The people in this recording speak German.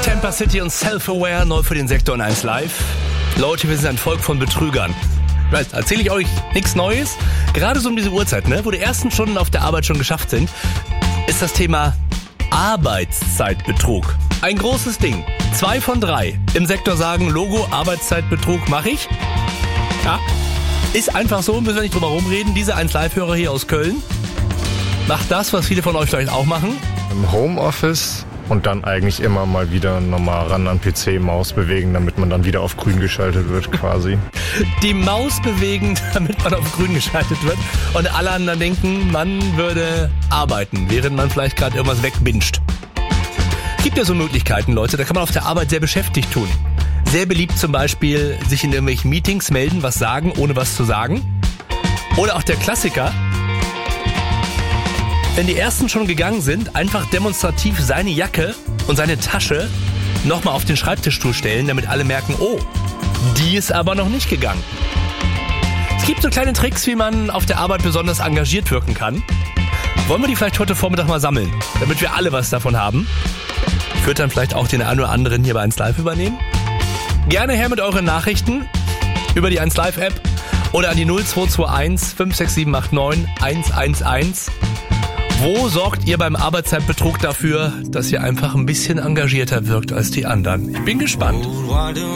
Tampa City und Self-Aware, neu für den Sektor in 1 Live. Leute, wir sind ein Volk von Betrügern. Erzähle ich euch nichts Neues. Gerade so um diese Uhrzeit, wo die ersten Stunden auf der Arbeit schon geschafft sind, ist das Thema Arbeitszeitbetrug. Ein großes Ding. 2 von 3 im Sektor sagen, Logo, Arbeitszeitbetrug mache ich. Ja, ist einfach so, müssen wir nicht drum herum reden. Diese 1 Live-Hörer hier aus Köln macht das, was viele von euch vielleicht auch machen. Im Homeoffice und dann eigentlich immer mal wieder nochmal ran an PC, Maus bewegen, damit man dann wieder auf grün geschaltet wird quasi. Die Maus bewegen, damit man auf grün geschaltet wird und alle anderen denken, man würde arbeiten, während man vielleicht gerade irgendwas wegbinscht. Es gibt ja so Möglichkeiten, Leute, da kann man auf der Arbeit sehr beschäftigt tun. Sehr beliebt zum Beispiel, sich in irgendwelchen Meetings melden, was sagen, ohne was zu sagen. Oder auch der Klassiker, wenn die Ersten schon gegangen sind, einfach demonstrativ seine Jacke und seine Tasche nochmal auf den Schreibtischstuhl stellen, damit alle merken, oh, die ist aber noch nicht gegangen. Es gibt so kleine Tricks, wie man auf der Arbeit besonders engagiert wirken kann. Wollen wir die vielleicht heute Vormittag mal sammeln, damit wir alle was davon haben? Ich würde dann vielleicht auch den einen oder anderen hier bei 1 Live übernehmen. Gerne her mit euren Nachrichten über die 1 Live App oder an die 0221 56789 111. Wo sorgt ihr beim Arbeitszeitbetrug dafür, dass ihr einfach ein bisschen engagierter wirkt als die anderen? Ich bin gespannt.